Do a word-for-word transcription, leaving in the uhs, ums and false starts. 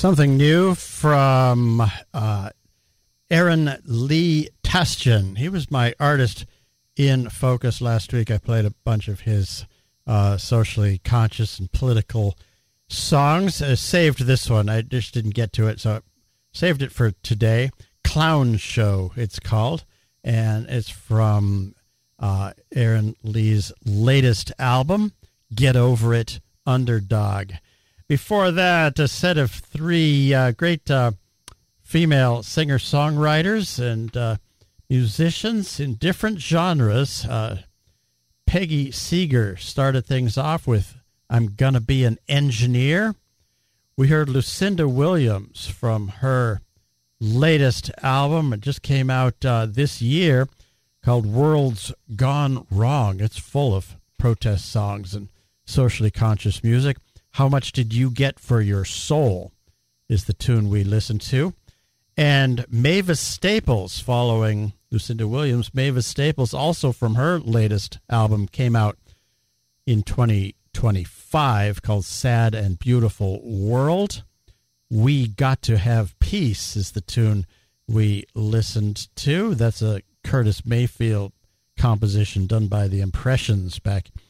Something new from uh, Aaron Lee Tasjan. He was my artist in Focus last week. I played a bunch of his uh, socially conscious and political songs. I saved this one. I just didn't get to it, so I saved it for today. Clown Show, it's called, and it's from uh, Aaron Lee's latest album, Get Over It, Underdog. Before that, a set of three uh, great uh, female singer-songwriters and uh, musicians in different genres. Uh, Peggy Seeger started things off with I'm Gonna Be an Engineer. We heard Lucinda Williams from her latest album. It just came out uh, this year called World's Gone Wrong. It's full of protest songs and socially conscious music. How Much Did You Get for Your Soul is the tune we listened to. And Mavis Staples, following Lucinda Williams, Mavis Staples, also from her latest album, came out in twenty twenty-five, called Sad and Beautiful World. We Got to Have Peace is the tune we listened to. That's a Curtis Mayfield composition done by the Impressions back